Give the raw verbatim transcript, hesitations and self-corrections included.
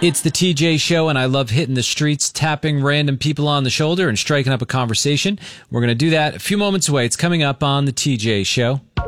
It's the T J Show, and I love hitting the streets, tapping random people on the shoulder and striking up a conversation. We're going to do that a few moments away. It's coming up on the T J Show.